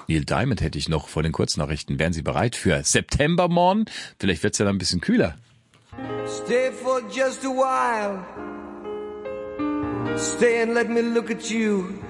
Neil Diamond hätte ich noch vor den Kurznachrichten. Wären Sie bereit für Septembermorgen? Vielleicht wird's ja dann ein bisschen kühler. Stay for just a while. Stay and let me look at you.